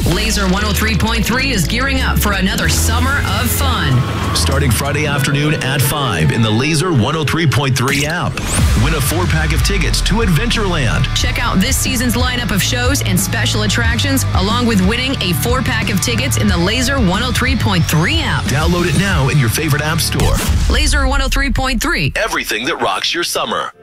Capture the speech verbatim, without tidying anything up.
Laser one oh three point three is gearing up for another summer of fun. Starting Friday afternoon at five in the Laser one oh three point three app. Win a four-pack of tickets to Adventureland. Check out this season's lineup of shows and special attractions, along with winning a four-pack of tickets in the Laser one oh three point three app. Download it now in your favorite app store. Laser one oh three point three. Everything that rocks your summer.